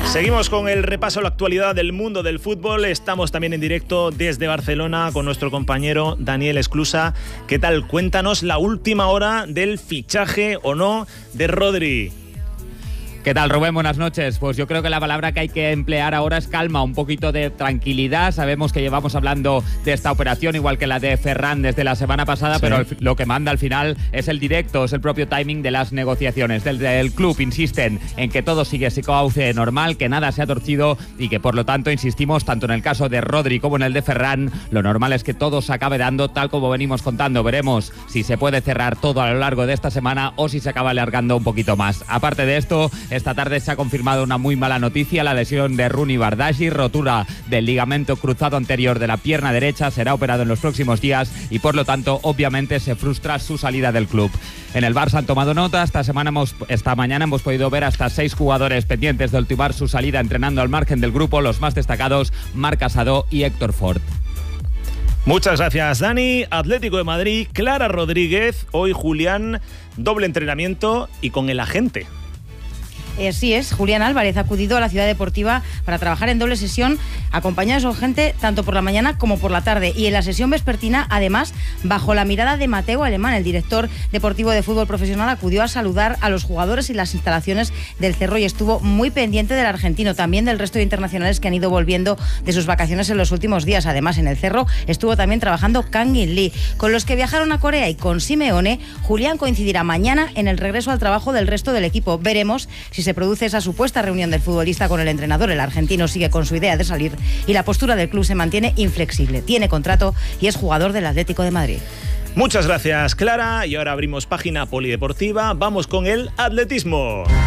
Seguimos con el repaso a la actualidad del mundo del fútbol. Estamos también en directo desde Barcelona con nuestro compañero Daniel Esclusa. ¿Qué tal? Cuéntanos la última hora del fichaje o no de Rodri. ¿Qué tal, Rubén? Buenas noches. Pues yo creo que la palabra que hay que emplear ahora es calma, un poquito de tranquilidad. Sabemos que llevamos hablando de esta operación, igual que la de Ferran desde la semana pasada, sí. Pero lo que manda al final es el directo, es el propio timing de las negociaciones. Desde el club insisten en que todo sigue su cauce normal, que nada se ha torcido y que por lo tanto, insistimos, tanto en el caso de Rodri como en el de Ferran, lo normal es que todo se acabe dando tal como venimos contando. Veremos si se puede cerrar todo a lo largo de esta semana o si se acaba alargando un poquito más. Aparte de esto, esta tarde se ha confirmado una muy mala noticia, la lesión de Rooney Bardghji, rotura del ligamento cruzado anterior de la pierna derecha, será operado en los próximos días y por lo tanto obviamente se frustra su salida del club. En el Barça han tomado nota, esta mañana hemos podido ver hasta 6 jugadores pendientes de ultimar su salida entrenando al margen del grupo, los más destacados Marc Casado y Héctor Ford. Muchas gracias, Dani. Atlético de Madrid, Clara Rodríguez, hoy Julián, doble entrenamiento y con el agente. Así es, Julián Álvarez ha acudido a la ciudad deportiva para trabajar en doble sesión, acompañado de su agente tanto por la mañana como por la tarde. Y en la sesión vespertina, además, bajo la mirada de Mateu Alemán, el director deportivo de fútbol profesional, acudió a saludar a los jugadores y las instalaciones del Cerro y estuvo muy pendiente del argentino, también del resto de internacionales que han ido volviendo de sus vacaciones en los últimos días. Además, en el Cerro estuvo también trabajando Kang-in Lee. Con los que viajaron a Corea y con Simeone, Julián coincidirá mañana en el regreso al trabajo del resto del equipo. Veremos si se produce esa supuesta reunión del futbolista con el entrenador. El argentino sigue con su idea de salir y la postura del club se mantiene inflexible. Tiene contrato y es jugador del Atlético de Madrid. Muchas gracias, Clara. Y ahora abrimos página polideportiva. Vamos con el atletismo.